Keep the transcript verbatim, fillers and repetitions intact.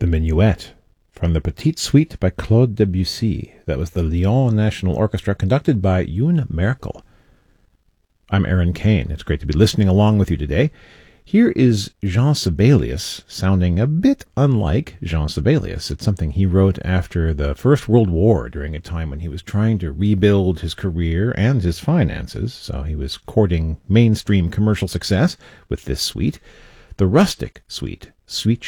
The Minuet, from the Petite Suite by Claude Debussy. That was the Lyon National Orchestra, conducted by Youn Merkel. I'm Aaron Kane. It's great to be listening along with you today. Here is Jean Sibelius, sounding a bit unlike Jean Sibelius. It's something he wrote after the First World War, during a time when he was trying to rebuild his career and his finances, so he was courting mainstream commercial success with this suite, the Rustic Suite, Suite